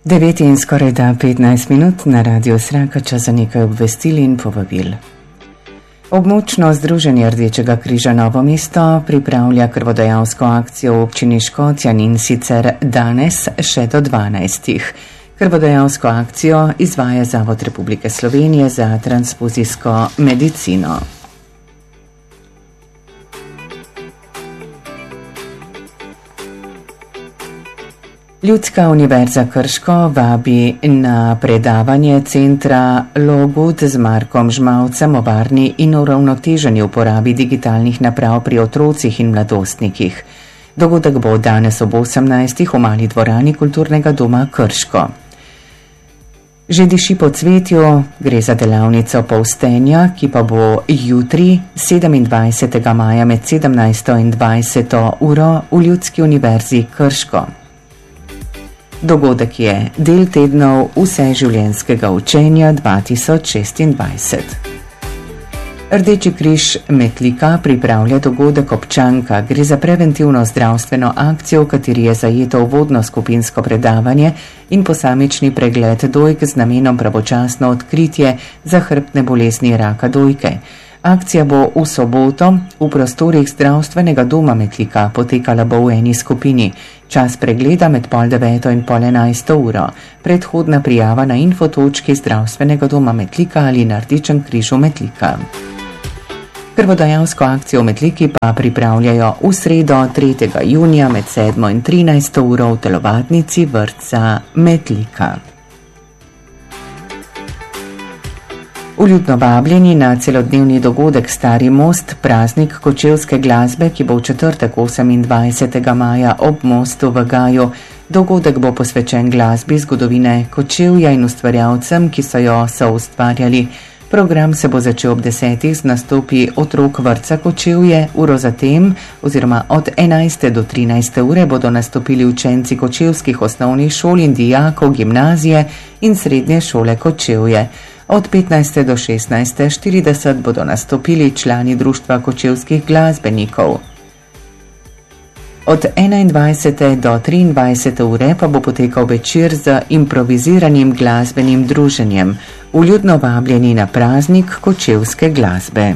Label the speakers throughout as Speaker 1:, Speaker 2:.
Speaker 1: 9 in skoraj da 15 minut na Radio Sraka, čas za nekaj obvestil in povabil. Območno združenje Rdečega križa Novo mesto pripravlja krvodajalsko akcijo v občini Škocjan in sicer danes še do 12. Krvodajalsko akcijo izvaja Zavod Republike Slovenije za transfuzijsko medicino. Ljudska univerza Krško vabi na predavanje centra Logut z Markom Žmavcem o varni in uravnoteženi uporabi digitalnih naprav pri otrocih in mladostnikih. Dogodek bo danes ob 18. v mali dvorani Kulturnega doma Krško. Že diši po cvetju, gre za delavnico polstenja, ki pa bo jutri, 27. maja med 17. in 20. uro v Ljudski univerzi Krško. Dogodek je del tednov vseživljenjskega učenja 2026. Rdeči križ Metlika pripravlja dogodek občanka. Gre za preventivno zdravstveno akcijo, v kateri je zajeto uvodno skupinsko predavanje in posamični pregled dojk z namenom pravočasno odkritje zahrbtne bolezni raka dojke. Akcija bo v soboto v prostorih zdravstvenega doma Metlika, potekala bo v eni skupini. Čas pregleda med 10:30 in 11:30 uro. Predhodna prijava na infotočki zdravstvenega doma Metlika ali na Rdečem križu Metlika. Krvodajalsko akcijo v Metliki pa pripravljajo v sredo 3. junija med 7. in 13. uro v telovadnici vrtca Metlika. Vljudno vabljeni na celodnevni dogodek Stari most, praznik kočevske glasbe, ki bo v četrtek 28. maja ob mostu v Gaju. Dogodek bo posvečen glasbi zgodovine Kočevja in ustvarjalcem, ki so jo soustvarjali. Program se bo začel ob 10. z nastopi otrok vrtca Kočevje, uro zatem oziroma od 11. do 13. ure bodo nastopili učenci kočevskih osnovnih šol in dijakov gimnazije in srednje šole Kočevje. Od 15. do 16.40 bodo nastopili člani Društva kočevskih glasbenikov. Od 21. do 23. ure pa bo potekal večer z improviziranim glasbenim druženjem. Vljudno vabljeni na praznik kočevske glasbe.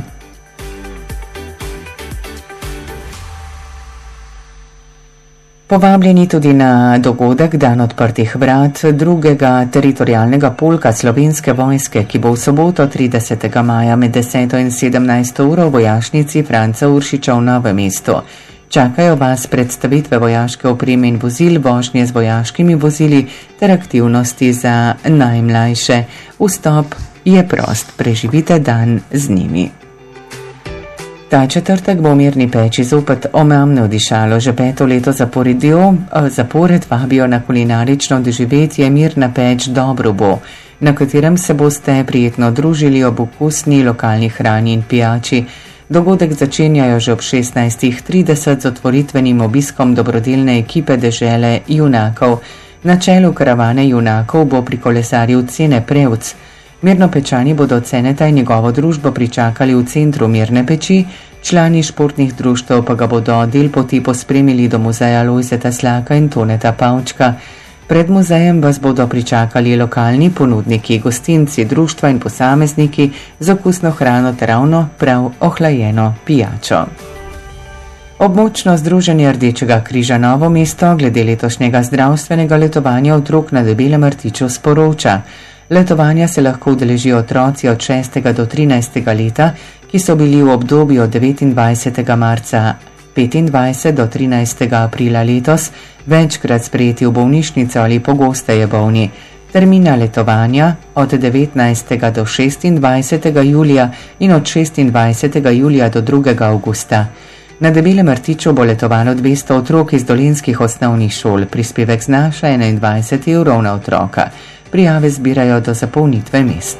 Speaker 1: Povabljeni tudi na dogodek Dan odprtih vrat drugega teritorialnega polka Slovenske vojske, ki bo v soboto 30. maja med 10. in 17. uro v vojašnici Franca Uršiča v Novem mestu. Čakajo vas predstavitve vojaške opreme in vozil, vožnje z vojaškimi vozili ter aktivnosti za najmlajše. Vstop je prost, preživite dan z njimi. Ta četrtek bo v Mirni peči zopet omamno dišalo. Že 5. leto zapored vabijo na kulinarično doživetje Mirna peč Dobro bo, na katerem se boste prijetno družili ob okusni lokalni hrani in pijači. Dogodek začenjajo že ob 16.30 z otvoritvenim obiskom dobrodelne ekipe Dežele junakov. Na čelu karavane junakov bo prikolesaril Cene Prevc. Mirnopečani bodo Ceneta in njegovo družbo pričakali v centru Mirne peči, člani športnih društev pa ga bodo del poti pospremili do muzeja Lojzeta Slaka in Toneta Pavčka. Pred muzejem vas bodo pričakali lokalni ponudniki, gostinci, društva in posamezniki z okusno hrano ter ravno prav ohlajeno pijačo. Območno združenje Rdečega križa Novo mesto glede letošnjega zdravstvenega letovanja otrok na Debelem rtiču sporoča. Letovanja se lahko udeležijo otroci od 6. do 13. leta, ki so bili v obdobju od 29. marca 25 do 13. aprila letos večkrat sprejeti v bolnišnico ali pogosteje bolni. Termina letovanja od 19. do 26. julija in od 26. julija do 2. avgusta. Na Debelem rtiču bo letovalo 200 otrok iz dolenjskih osnovnih šol. Prispevek znaša 21 evrov na otroka. Prijave zbirajo do zapolnitve mest.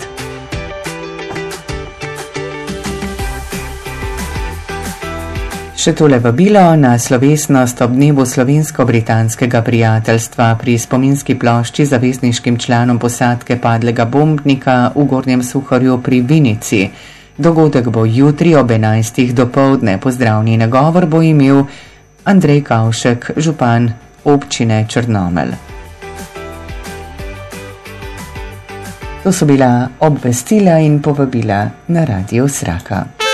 Speaker 1: Še tole vabilo na slovesnost ob dnevu slovensko-britanskega prijateljstva pri spominski plošči zavezniškim članom posadke padlega bombnika v Gornjem Suhorju pri Vinici. Dogodek bo jutri ob 11. dopoldne. Pozdravni nagovor bo imel Andrej Kavšek, župan občine Črnomelj. To so bila obvestila in povabila na Radio Sraka.